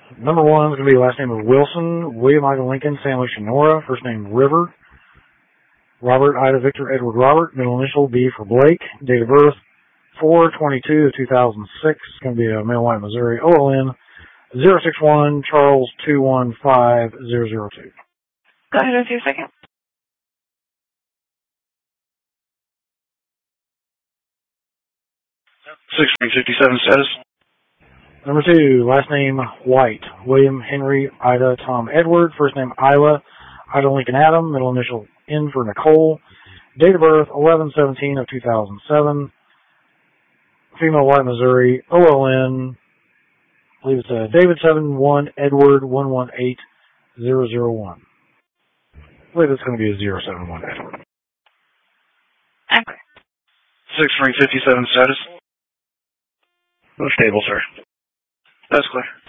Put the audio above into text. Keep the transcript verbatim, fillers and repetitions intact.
Number one is going to be last name of Wilson, William Michael Lincoln, Sam Lucia Nora, first name River, Robert Ida Victor Edward Robert, middle initial B for Blake, date of birth four twenty-two of two thousand six, it's going to be a male, white, Missouri, O L N zero six one Charles two one five zero zero two. Go ahead with your second. six three fifty-seven status. Number two, last name White, William Henry Ida Tom Edward, first name Isla, Ida Lincoln Adam, middle initial N for Nicole, date of birth eleven seventeen of two thousand seven, female, white, Missouri, O L N, I believe it's a David seven one Edward one one eight zero zero one. I believe it's going to be a zero seven one Edward. Okay. six three fifty-seven status. No stable, sir. That's clear.